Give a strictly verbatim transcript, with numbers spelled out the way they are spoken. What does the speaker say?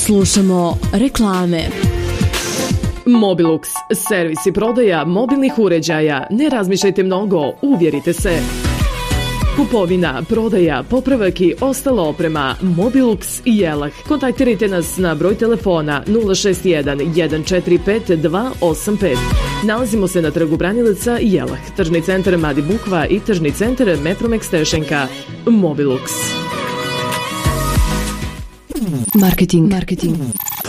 Slušamo reklame. Mobilux, servis i prodaja mobilnih uređaja. Ne razmišljajte mnogo, uvjerite se. Kupovina, prodaja, popravak i ostala oprema. Mobilux i Jelah. Kontaktirajte nas na broj telefona nula šest jedan jedan četiri pet dva osam pet. Nalazimo se na trgu Branilaca i Jelah, tržni centar Madi Bukva i tržni centar Metromex Tešenka. Mobilux. Marketing. Marketing.